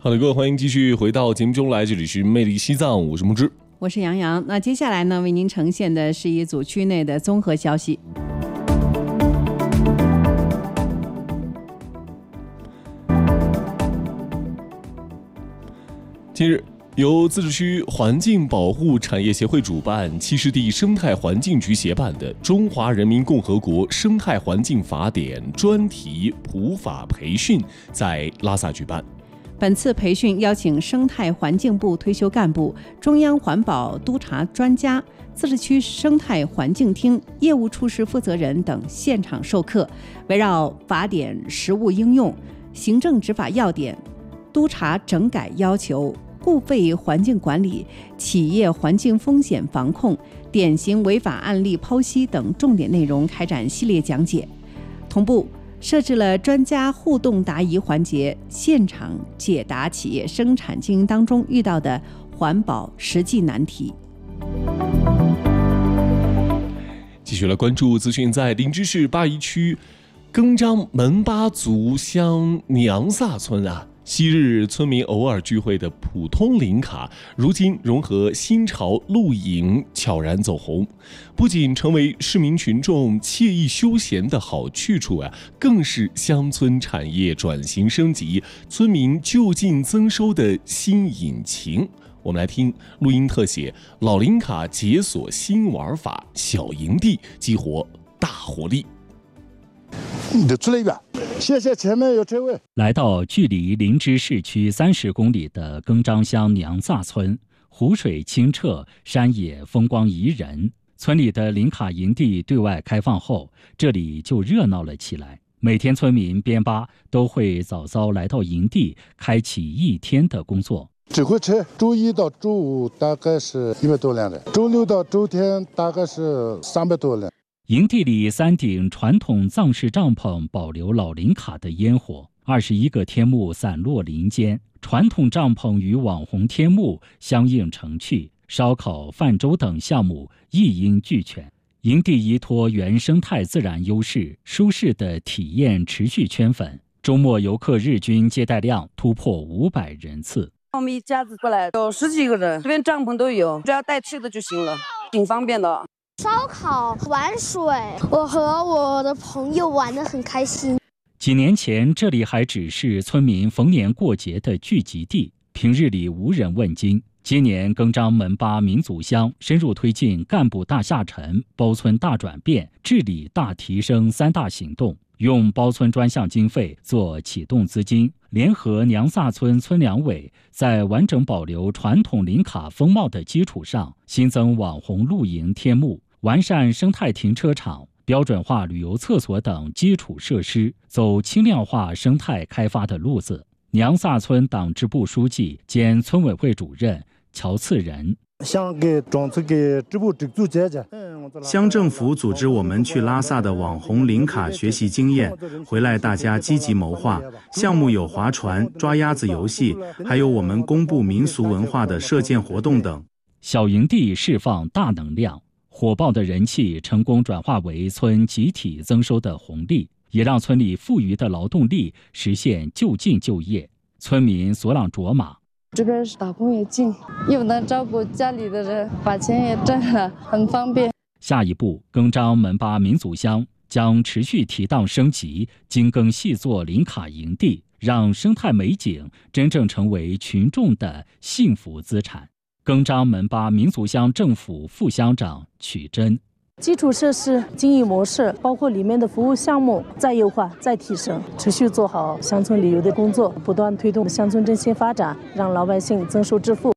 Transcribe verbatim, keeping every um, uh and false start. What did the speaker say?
好的，各位欢迎继续回到节目中来，这里是魅力西藏，我是木之， 我是杨洋。那接下来呢，为您呈现的是一组区内的综合消息。 近日，由自治区环境保护产业协会主办、七十地生态环境局协办的中华人民共和国生态环境法典专题普法培训在拉萨举办。 本次培训邀请生态环境部退休干部、中央环保督察专家、自治区生态环境厅业务处室负责人等现场授课，围绕法典实务应用、行政执法要点、督查整改要求、固废环境管理、企业环境风险防控、典型违法案例剖析等重点内容开展系列讲解。同步设置了专家互动答疑环节，现场解答企业生产经营当中遇到的环保实际难题。 继续来关注资讯，在林芝市巴宜区更张门巴族乡娘萨村啊，昔日村民偶尔聚会的普通林卡，如今融合新潮露营，悄然走红。不仅成为市民群众惬意休闲的好去处啊，更是乡村产业转型升级、村民就近增收的新引擎。我们来听录音特写，老林卡解锁新玩法，小营地激活大活力。 你得出来远，谢谢前面有车位。 来到距离林芝市区三十公里的更张乡娘萨村，湖水清澈，山野风光宜人。村里的林卡营地对外开放后，这里就热闹了起来。每天村民边巴都会早早来到营地，开启一天的工作。 指挥车周一到周五大概是一百多辆的，周六到周天大概是三百多辆。 营地里三顶传统藏式帐篷保留老林卡的烟火，二十一个天幕散落林间，传统帐篷与网红天幕相映成趣，烧烤、泛舟等项目一应俱全。营地依托原生态自然优势，舒适的体验持续圈粉，周末游客日均接待量突破五百人次。 我们一家子过来有十几个人，这边帐篷都有，只要带吃的就行了，挺方便的。 烧烤、玩水，我和我的朋友玩得很开心。 几年前，这里还只是村民逢年过节的聚集地，平日里无人问津。今年更张门巴民族乡深入推进干部大下沉、包村大转变、治理大提升三大行动，用包村专项经费做启动资金，联合娘萨村村两委，在完整保留传统林卡风貌的基础上，新增网红露营天幕，完善生态停车场、标准化旅游厕所等基础设施，走轻量化生态开发的路子。娘萨村党支部书记兼村委会主任乔次仁， 想给庄村给支部支组姐姐， 乡政府组织我们去拉萨的网红林卡学习经验，回来大家积极谋划。项目有划船、抓鸭子游戏，还有我们公布民俗文化的射箭活动等。 小营地释放大能量，火爆的人气成功转化为村集体增收的红利，也让村里富余的劳动力实现就近就业，村民所朗卓玛。 这边打工也近，又能照顾家里的人，把钱也挣了，很方便。 下一步，更张门巴民族乡将持续提档升级，精耕细作林卡营地，让生态美景真正成为群众的幸福资产。更张门巴民族乡政府副乡长曲珍， 基础设施、经营模式，包括里面的服务项目，再优化、再提升，持续做好乡村旅游的工作，不断推动乡村振兴发展，让老百姓增收致富。